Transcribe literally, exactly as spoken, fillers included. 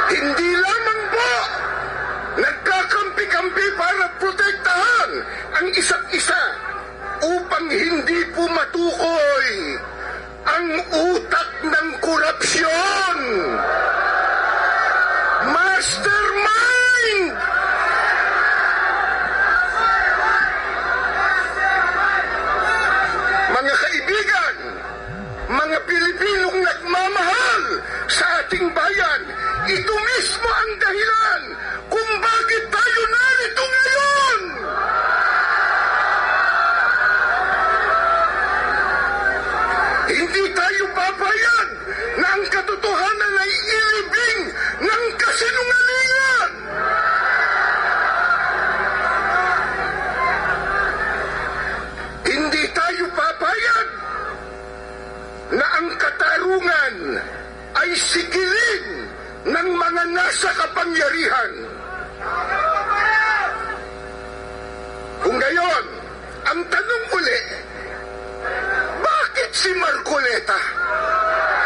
Hindi lamang po nagkakampi-kampi para protektahan ang isa't isa upang hindi po matukoy ang utak ng korupsyon. Mastermind! Mga kaibigan, mga Pilipinong nagmamahal sa ating bayan, ito mismo ang dahilan kung bakit tayo narito ngayon. Hindi tayo papayag na ang katotohanan ay ilibing ng kasinungalingan. Hindi tayo papayag na ang katarungan ay sikilin ng mga nasa kapangyarihan. Kung gayon, ang tanong uli, bakit si Marcoleta?